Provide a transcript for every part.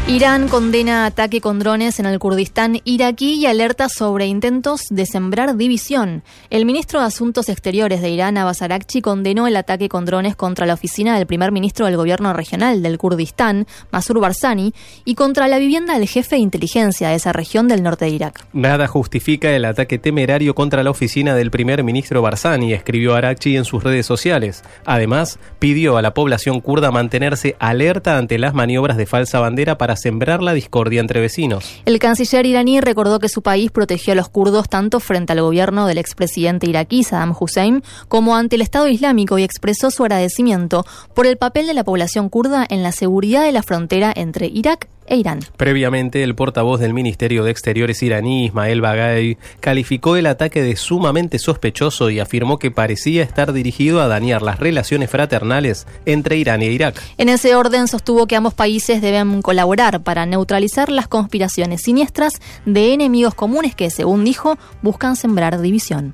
Irán condena ataque con drones en el Kurdistán iraquí y alerta sobre intentos de sembrar división. El ministro de Asuntos Exteriores de Irán, Abbas Araghchi, condenó el ataque con drones contra la oficina del primer ministro del gobierno regional del Kurdistán, Masroor Barzani, y contra la vivienda del jefe de inteligencia de esa región del norte de Irak. Nada justifica el ataque temerario contra la oficina del primer ministro Barzani, escribió Araghchi en sus redes sociales. Además, pidió a la población kurda mantenerse alerta ante las maniobras de falsa bandera para sembrar la discordia entre vecinos. El canciller iraní recordó que su país protegió a los kurdos tanto frente al gobierno del expresidente iraquí Saddam Hussein como ante el Estado Islámico y expresó su agradecimiento por el papel de la población kurda en la seguridad de la frontera entre Irak e Irán. Previamente, el portavoz del Ministerio de Exteriores iraní, Ismael Baghai, calificó el ataque de sumamente sospechoso y afirmó que parecía estar dirigido a dañar las relaciones fraternales entre Irán e Irak. En ese orden, sostuvo que ambos países deben colaborar para neutralizar las conspiraciones siniestras de enemigos comunes que, según dijo, buscan sembrar división.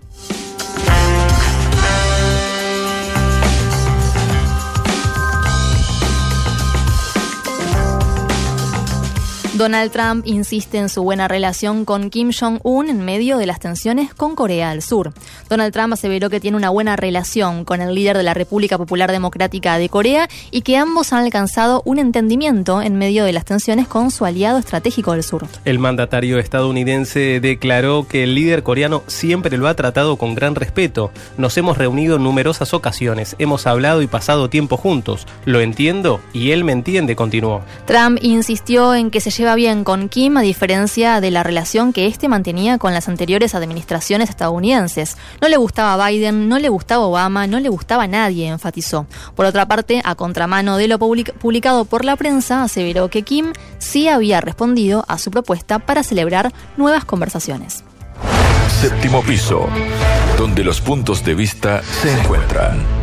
Donald Trump insiste en su buena relación con Kim Jong-un en medio de las tensiones con Corea del Sur. Donald Trump aseveró que tiene una buena relación con el líder de la República Popular Democrática de Corea y que ambos han alcanzado un entendimiento en medio de las tensiones con su aliado estratégico del sur. El mandatario estadounidense declaró que el líder coreano siempre lo ha tratado con gran respeto. Nos hemos reunido en numerosas ocasiones, hemos hablado y pasado tiempo juntos. Lo entiendo y él me entiende, continuó. Trump insistió en que se lleva bien con Kim, a diferencia de la relación que éste mantenía con las anteriores administraciones estadounidenses. No le gustaba Biden, no le gustaba Obama, no le gustaba a nadie, enfatizó. Por otra parte, a contramano de lo publicado por la prensa, aseveró que Kim sí había respondido a su propuesta para celebrar nuevas conversaciones. Séptimo piso, donde los puntos de vista se encuentran.